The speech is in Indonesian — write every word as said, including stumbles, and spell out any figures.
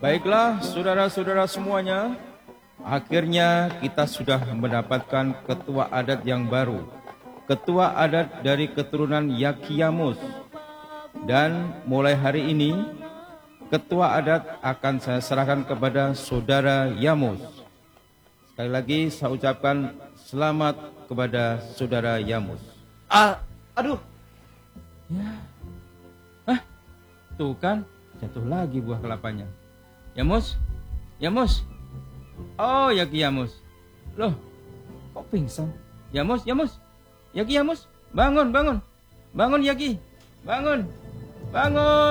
Baiklah, saudara-saudara semuanya, akhirnya kita sudah mendapatkan ketua adat yang baru. Ketua adat dari keturunan Yakiyamus. Dan mulai hari ini, ketua adat akan saya serahkan kepada saudara Yamus. Sekali lagi saya ucapkan selamat kepada saudara Yamus. Ah, aduh. Ya. Ah, tuh kan, jatuh lagi buah kelapanya. Yamus, Yamus. Oh, Yaki Yamus. Loh, kok pingsan? Yamus, Yamus. Yaki Yamus, bangun, bangun. Bangun Yaki. Bangun. Bangun.